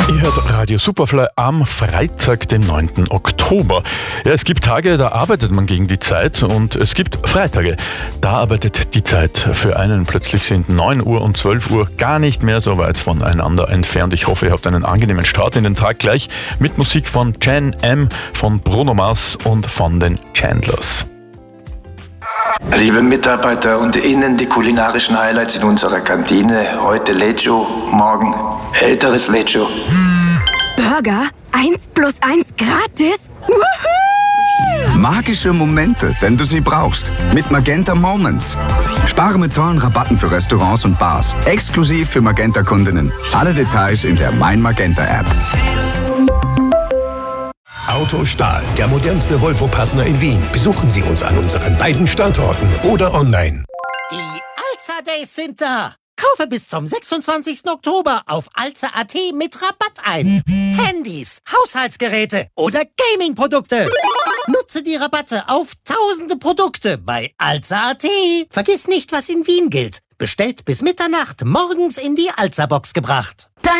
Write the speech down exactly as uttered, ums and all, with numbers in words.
Ihr hört Radio Superfly am Freitag, dem neunten Oktober. Ja, es gibt Tage, da arbeitet man gegen die Zeit und es gibt Freitage. Da arbeitet die Zeit für einen. Plötzlich sind neun Uhr und zwölf Uhr gar nicht mehr so weit voneinander entfernt. Ich hoffe, ihr habt einen angenehmen Start in den Tag gleich mit Musik von Jan M., von Bruno Mars und von den Chandlers. Liebe Mitarbeiter, und Ihnen die kulinarischen Highlights in unserer Kantine. Heute Lecho, morgen älteres Lecho. Burger? Eins plus eins gratis? Woohoo! Magische Momente, wenn du sie brauchst. Mit Magenta Moments. Spare mit tollen Rabatten für Restaurants und Bars. Exklusiv für Magenta-Kundinnen. Alle Details in der Mein Magenta-App. Autostahl, der modernste Volvo-Partner in Wien. Besuchen Sie uns an unseren beiden Standorten oder online. Die Alza Days sind da. Kaufe bis zum sechsundzwanzigsten Oktober auf alza punkt at mit Rabatt ein. Handys, Haushaltsgeräte oder Gaming-Produkte. Nutze die Rabatte auf tausende Produkte bei alza punkt at. Vergiss nicht, was in Wien gilt. Bestellt bis Mitternacht, morgens in die Alza-Box gebracht.